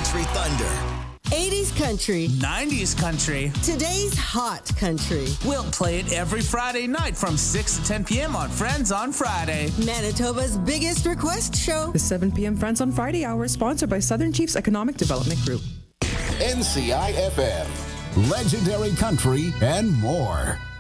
Country Thunder. 80s country. 90s country. Today's hot country. We'll play it every Friday night from 6 to 10 p.m. on Friends on Friday. Manitoba's biggest request show. The 7 p.m. Friends on Friday hour is sponsored by Southern Chiefs Economic Development Group. NCIFM. Legendary country and more.